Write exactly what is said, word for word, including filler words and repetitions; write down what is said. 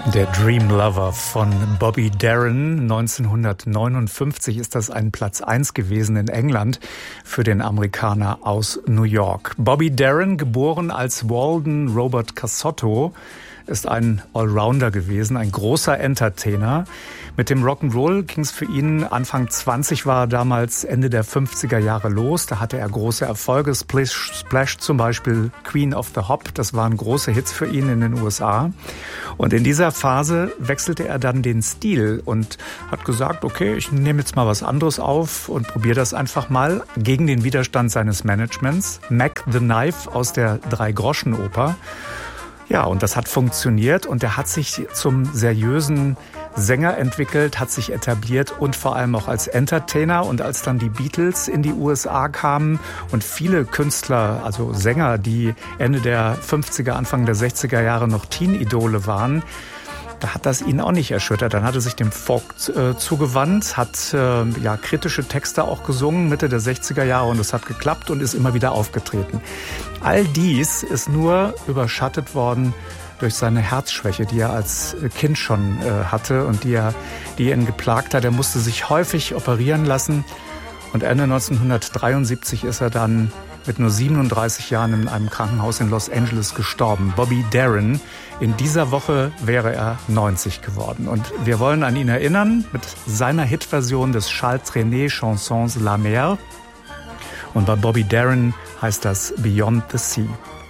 Der Dream Lover von Bobby Darin. neunzehnhundertneunundfünfzig ist das ein Platz eins gewesen in England für den Amerikaner aus New York. Bobby Darin, geboren als Walden Robert Cassotto, ist ein Allrounder gewesen, ein großer Entertainer. Mit dem Rock'n'Roll ging es für ihn, Anfang zwanzig war er damals, Ende der fünfziger Jahre los. Da hatte er große Erfolge, Splish Splash zum Beispiel, Queen of the Hop, das waren große Hits für ihn in den U S A. Und in dieser Phase wechselte er dann den Stil und hat gesagt, okay, ich nehme jetzt mal was anderes auf und probiere das einfach mal gegen den Widerstand seines Managements. Mac the Knife aus der Drei-Groschen-Oper. Ja, und das hat funktioniert und er hat sich zum seriösen Sänger entwickelt, hat sich etabliert und vor allem auch als Entertainer. Und als dann die Beatles in die U S A kamen und viele Künstler, also Sänger, die Ende der fünfziger, Anfang der sechziger Jahre noch Teen-Idole waren, da hat das ihn auch nicht erschüttert. Dann hat er sich dem Folk äh, zugewandt, hat äh, ja kritische Texte auch gesungen Mitte der sechziger Jahre und es hat geklappt und ist immer wieder aufgetreten. All dies ist nur überschattet worden durch seine Herzschwäche, die er als Kind schon äh, hatte und die, er, die ihn geplagt hat. Er musste sich häufig operieren lassen und Ende neunzehnhundertdreiundsiebzig ist er dann mit nur siebenunddreißig Jahren in einem Krankenhaus in Los Angeles gestorben. Bobby Darin. In dieser Woche wäre er neunzig geworden. Und wir wollen an ihn erinnern mit seiner Hitversion des Charles Trenet Chansons La Mer. Und bei Bobby Darin heißt das Beyond the Sea.